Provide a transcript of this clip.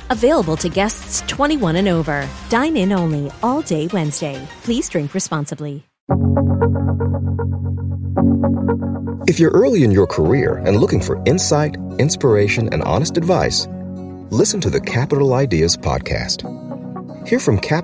Available to guests 21 and over. Dine in only all day Wednesday. Please drink responsibly. If you're early in your career and looking for insight, inspiration, and honest advice, listen to the Capital Ideas podcast. Hear from